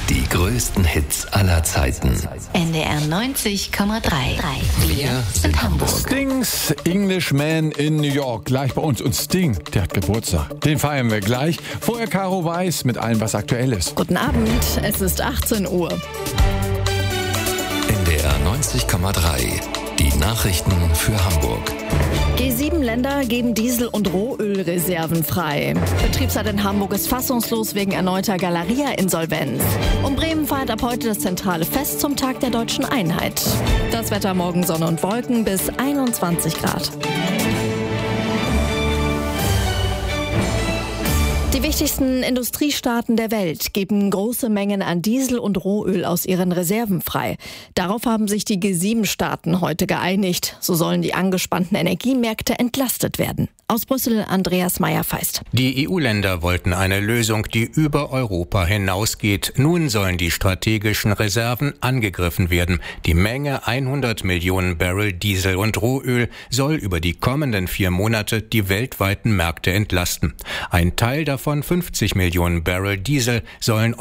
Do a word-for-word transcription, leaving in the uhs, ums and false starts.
Die größten Hits aller Zeiten. N D R neunzig Komma drei. Wir sind Hamburg. Stings Englishman in New York, gleich bei uns. Und Sting, der hat Geburtstag. Den feiern wir gleich. Vorher Caro Weiß mit allem, was aktuell ist. Guten Abend, es ist achtzehn Uhr. N D R neunzig Komma drei. Die Nachrichten für Hamburg. G sieben Länder geben Diesel- und Rohölreserven frei. Betriebsrat in Hamburg ist fassungslos wegen erneuter Galeria-Insolvenz. Und Bremen feiert ab heute das zentrale Fest zum Tag der deutschen Einheit. Das Wetter morgen Sonne und Wolken bis einundzwanzig Grad. Die wichtigsten Industriestaaten der Welt geben große Mengen an Diesel und Rohöl aus ihren Reserven frei. Darauf haben sich die G sieben Staaten heute geeinigt. So sollen die angespannten Energiemärkte entlastet werden. Aus Brüssel Andreas Meyer-Feist. Die E U-Länder wollten eine Lösung, die über Europa hinausgeht. Nun sollen die strategischen Reserven angegriffen werden. Die Menge hundert Millionen Barrel Diesel und Rohöl soll über die kommenden vier Monate die weltweiten Märkte entlasten. Ein Teil davon, fünfzig Millionen Barrel Diesel, sollen